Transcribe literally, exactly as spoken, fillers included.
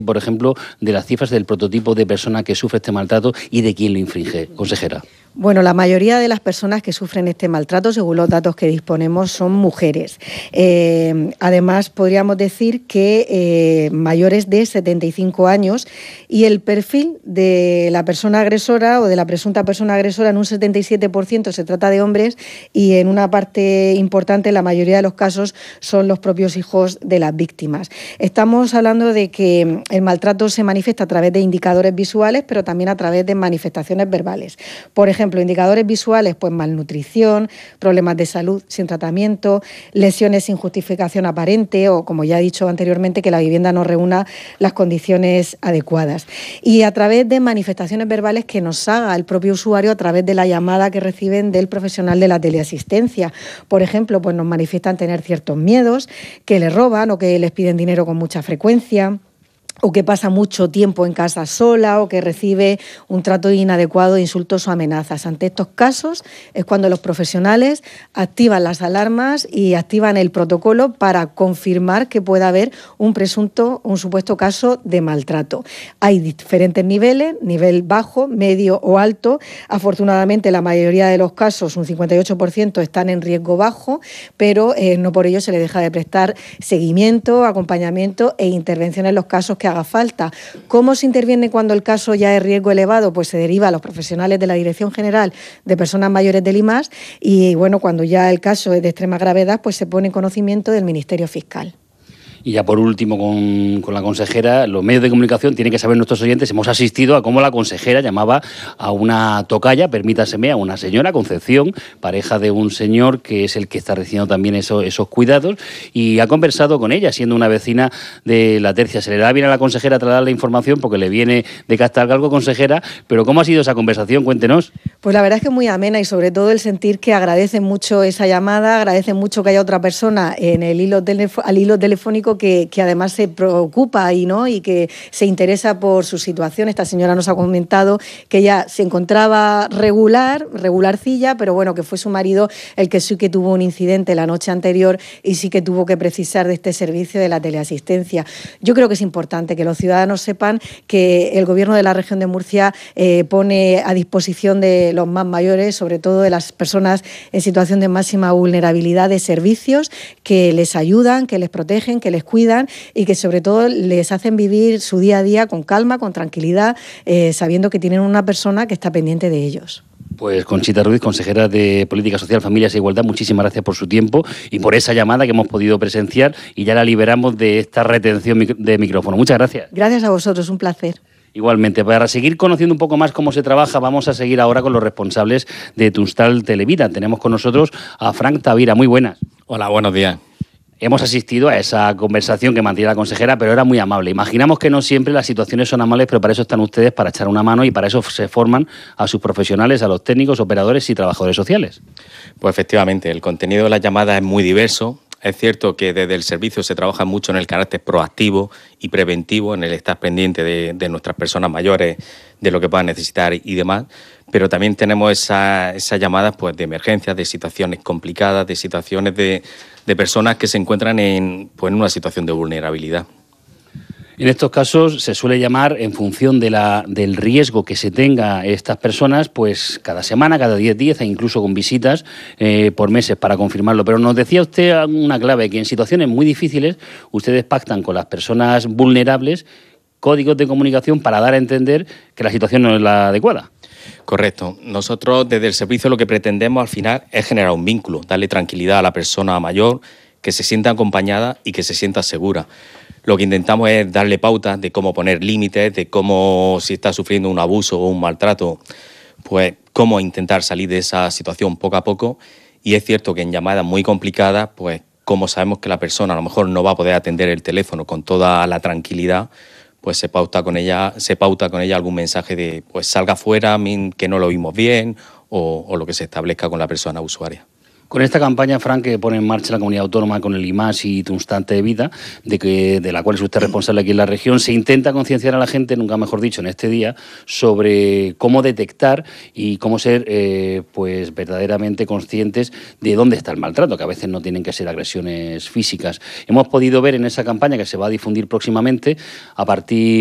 por ejemplo, de las cifras del prototipo de persona que sufre este maltrato y de quién lo infringe, consejera? Bueno, la mayoría de las personas que sufren este maltrato, según los datos que disponemos, son mujeres. Eh, además, podríamos decir que eh, mayores de setenta y cinco años, y el perfil de la persona agresora o de la presunta persona agresora en un setenta y siete por ciento se trata de hombres, y en una parte importante, la mayoría de los casos, son los propios hijos de las víctimas. Estamos hablando de que el maltrato se manifiesta a través de indicadores visuales, pero también a través de manifestaciones verbales. Por ejemplo, Ejemplo, indicadores visuales, pues malnutrición, problemas de salud sin tratamiento, lesiones sin justificación aparente o, como ya he dicho anteriormente, que la vivienda no reúna las condiciones adecuadas. Y a través de manifestaciones verbales que nos haga el propio usuario a través de la llamada que reciben del profesional de la teleasistencia. Por ejemplo, pues nos manifiestan tener ciertos miedos, que le roban o que les piden dinero con mucha frecuencia, o que pasa mucho tiempo en casa sola, o que recibe un trato inadecuado, insultos o amenazas. Ante estos casos es cuando los profesionales activan las alarmas y activan el protocolo para confirmar que pueda haber un presunto, un supuesto caso de maltrato. Hay diferentes niveles, nivel bajo, medio o alto. Afortunadamente, la mayoría de los casos, un cincuenta y ocho por ciento, están en riesgo bajo, pero eh, no por ello se le deja de prestar seguimiento, acompañamiento e intervención en los casos que haga falta. ¿Cómo se interviene cuando el caso ya es riesgo elevado? Pues se deriva a los profesionales de la Dirección General de Personas Mayores del I M A S y, bueno, cuando ya el caso es de extrema gravedad, pues se pone en conocimiento del Ministerio Fiscal. Y ya por último, con, con la consejera, los medios de comunicación tienen que saber nuestros oyentes, hemos asistido a cómo la consejera llamaba a una tocaya, permítaseme, a una señora, Concepción, pareja de un señor que es el que está recibiendo también eso, esos cuidados, y ha conversado con ella, siendo una vecina de la tercia. Se le da bien a la consejera trasladar la información porque le viene de castar algo, consejera, pero ¿cómo ha sido esa conversación? Cuéntenos. Pues la verdad es que muy amena, y sobre todo el sentir que agradecen mucho esa llamada, agradecen mucho que haya otra persona en el hilo telefo- al hilo telefónico Que, que además se preocupa y, ¿no? y que se interesa por su situación. Esta señora nos ha comentado que ella se encontraba regular, regularcilla, pero bueno, que fue su marido el que sí que tuvo un incidente la noche anterior y sí que tuvo que precisar de este servicio de la teleasistencia. Yo creo que es importante que los ciudadanos sepan que el Gobierno de la región de Murcia eh, pone a disposición de los más mayores, sobre todo de las personas en situación de máxima vulnerabilidad, de servicios que les ayudan, que les protegen, que les cuidan y que sobre todo les hacen vivir su día a día con calma, con tranquilidad, eh, sabiendo que tienen una persona que está pendiente de ellos. Pues Conchita Ruiz, consejera de Política Social, Familias e Igualdad, muchísimas gracias por su tiempo y por esa llamada que hemos podido presenciar, y ya la liberamos de esta retención de micrófono. Muchas gracias. Gracias a vosotros, un placer. Igualmente, para seguir conociendo un poco más cómo se trabaja, vamos a seguir ahora con los responsables de Tunstal Televida. Tenemos con nosotros a Frank Tavira. Muy buenas. Hola, buenos días. Hemos asistido a esa conversación que mantiene la consejera, pero era muy amable. Imaginamos que no siempre las situaciones son amables, pero para eso están ustedes, para echar una mano, y para eso se forman a sus profesionales, a los técnicos, operadores y trabajadores sociales. Pues efectivamente, el contenido de las llamadas es muy diverso. Es cierto que desde el servicio se trabaja mucho en el carácter proactivo y preventivo, en el estar pendiente de, de nuestras personas mayores, de lo que puedan necesitar y demás, pero también tenemos esa, esas llamadas pues, de emergencias, de situaciones complicadas, de situaciones de, de personas que se encuentran en, pues, en una situación de vulnerabilidad. En estos casos se suele llamar, en función de la, del riesgo que se tenga estas personas, pues cada semana, cada diez días, e incluso con visitas eh, por meses para confirmarlo. Pero nos decía usted una clave, que en situaciones muy difíciles ustedes pactan con las personas vulnerables códigos de comunicación para dar a entender que la situación no es la adecuada. Correcto. Nosotros desde el servicio lo que pretendemos al final es generar un vínculo, darle tranquilidad a la persona mayor, que se sienta acompañada y que se sienta segura. Lo que intentamos es darle pautas de cómo poner límites, de cómo, si está sufriendo un abuso o un maltrato, pues cómo intentar salir de esa situación poco a poco. Y es cierto que en llamadas muy complicadas, pues como sabemos que la persona a lo mejor no va a poder atender el teléfono con toda la tranquilidad, pues se pauta con ella, se pauta con ella algún mensaje de pues salga fuera, que no lo oímos bien, o, o lo que se establezca con la persona usuaria. Con esta campaña, Fran, que pone en marcha la comunidad autónoma con el I M A S y Tunstante Evita, de, que, de la cual es usted responsable aquí en la región, se intenta concienciar a la gente, nunca mejor dicho, en este día, sobre cómo detectar y cómo ser eh, pues verdaderamente conscientes de dónde está el maltrato, que a veces no tienen que ser agresiones físicas. Hemos podido ver en esa campaña, que se va a difundir próximamente, a partir